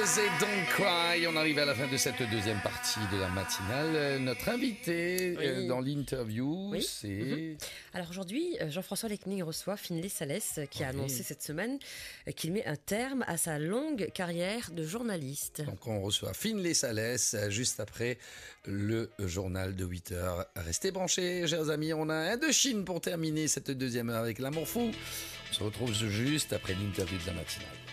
et Don't Cry. On arrive à la fin de cette deuxième partie de la matinale. Notre invité dans l'interview, c'est... Alors aujourd'hui, Jean-François Lecning reçoit Finlay Salès qui a annoncé cette semaine qu'il met un terme à sa longue carrière de journaliste. Donc on reçoit Finlay Salès juste après le journal de 8h. Restez branchés, chers amis. On a Indochine pour terminer cette deuxième heure avec l'amour fou. On se retrouve juste après l'interview de la matinale.